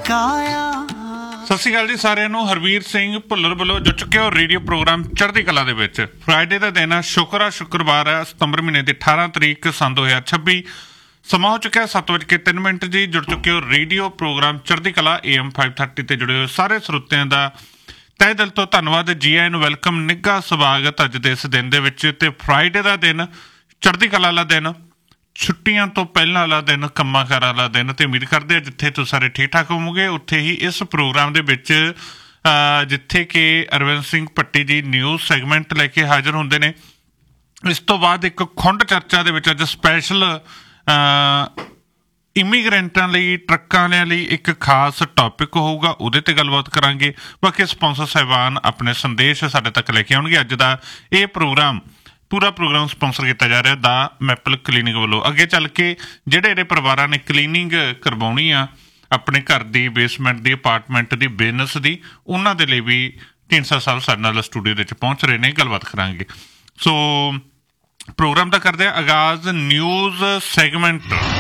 ਸਤਿ ਸ਼੍ਰੀ ਅਕਾਲ ਜੀ ਸਾਰਿਆਂ ਨੂੰ। ਹਰਵੀਰ ਸਿੰਘ ਭੁੱਲਰ ਵੱਲੋਂ ਜੁੜ ਚੁੱਕੇ ਹੋ ਰੇਡੀਓ ਪ੍ਰੋਗਰਾਮ ਚੜ੍ਹਦੀ ਕਲਾ ਦੇ ਵਿੱਚ। ਫਰਾਈਡੇ ਦਾ ਦਿਨ ਆ, ਸ਼ੁੱਕਰਵਾਰ ਹੈ, ਸਤੰਬਰ ਮਹੀਨੇ ਦੀ 18 ਤਰੀਕ ਸੰਨ 2026। ਸਮਾਂ ਹੋ ਚੁੱਕਿਆ 7:03 ਜੀ। ਜੁੜ ਚੁੱਕੇ ਹੋ ਰੇਡੀਓ ਪ੍ਰੋਗਰਾਮ ਚੜ੍ਹਦੀ ਕਲਾ AM 530 ਤੇ ਜੁੜੇ ਹੋਏ ਸਾਰੇ ਸਰੋਤਿਆਂ ਦਾ ਤਹਿ ਦਿਲ ਤੋਂ ਧੰਨਵਾਦ। ਜੀ ਆਇਆਂ ਨੂੰ ਵੈਲਕਮ, ਨਿੱਘਾ ਸਵਾਗਤ ਅੱਜ ਦੇ ਇਸ ਦਿਨ ਦੇ ਵਿੱਚ। ਤੇ ਫਰਾਈਡੇ ਦਾ ਦਿਨ, ਚੜ੍ਹਦੀ ਕਲਾ ਵਾਲਾ ਦਿਨ, ਛੁੱਟੀਆਂ ਤੋਂ ਪਹਿਲਾਂ ਵਾਲਾ ਦਿਨ, ਕੰਮਾਂ ਕਾਰਾਂ ਵਾਲਾ ਦਿਨ। ਤੇ ਉਮੀਦ ਕਰਦੇ ਆ ਜਿੱਥੇ ਤੁਸੀਂ ਸਾਰੇ ਠੀਕ ਠਾਕ ਹੋਵੋਗੇ, ਉੱਥੇ ਹੀ ਇਸ ਪ੍ਰੋਗਰਾਮ ਦੇ ਵਿੱਚ ਜਿੱਥੇ ਕਿ ਅਰਵਿੰਦ ਸਿੰਘ ਭੱਟੀ ਜੀ ਨਿਊਜ਼ ਸੈਗਮੈਂਟ ਲੈ ਕੇ ਹਾਜ਼ਰ ਹੁੰਦੇ ਨੇ। ਇਸ ਤੋਂ ਬਾਅਦ ਇੱਕ ਖੁੰਡ ਚਰਚਾ ਦੇ ਵਿੱਚ ਅੱਜ ਸਪੈਸ਼ਲ ਇਮੀਗ੍ਰੈਂਟਾਂ ਲਈ, ਟਰੱਕਾਂ ਵਾਲਿਆਂ ਲਈ ਇੱਕ ਖਾਸ ਟੌਪਿਕ ਹੋਊਗਾ, ਉਹਦੇ 'ਤੇ ਗੱਲਬਾਤ ਕਰਾਂਗੇ। ਬਾਕੀ ਸਪੋਂਸਰ ਸਾਹਿਬਾਨ ਆਪਣੇ ਸੰਦੇਸ਼ ਸਾਡੇ ਤੱਕ ਲੈ ਕੇ ਆਉਣਗੇ। ਅੱਜ ਦਾ ਇਹ ਪ੍ਰੋਗਰਾਮ, ਪੂਰਾ ਪ੍ਰੋਗਰਾਮ ਸਪੋਂਸਰ ਕੀਤਾ ਜਾ ਰਿਹਾ ਦਾ ਮੈਪਲ ਕਲੀਨਿਕ ਵੱਲੋਂ। ਅੱਗੇ ਚੱਲ ਕੇ ਜਿਹੜੇ ਪਰਿਵਾਰਾਂ ਨੇ ਕਲੀਨਿੰਗ ਕਰਵਾਉਣੀ ਆ ਆਪਣੇ ਘਰ ਦੀ, ਬੇਸਮੈਂਟ ਦੀ, ਅਪਾਰਟਮੈਂਟ ਦੀ, ਬਿਜ਼ਨਸ ਦੀ, ਉਹਨਾਂ ਦੇ ਲਈ ਵੀ ਢੀਂਡਸਾ ਸਾਹਿਬ ਸਾਡੇ ਨਾਲ ਸਟੂਡੀਓ ਦੇ ਵਿੱਚ ਪਹੁੰਚ ਰਹੇ ਨੇ, ਗੱਲਬਾਤ ਕਰਾਂਗੇ। ਸੋ ਪ੍ਰੋਗਰਾਮ ਦਾ ਕਰਦੇ ਆ ਆਗਾਜ਼ ਨਿਊਜ਼ ਸੈਗਮੈਂਟ